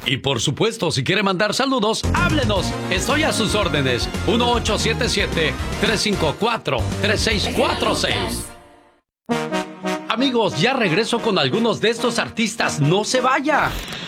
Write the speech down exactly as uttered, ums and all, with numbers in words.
Y por supuesto, si quiere mandar saludos, háblenos. Estoy a sus órdenes. uno ocho siete siete, tres cinco cuatro, tres seis cuatro seis. Amigos, ya regreso con algunos de estos artistas. ¡No se vaya!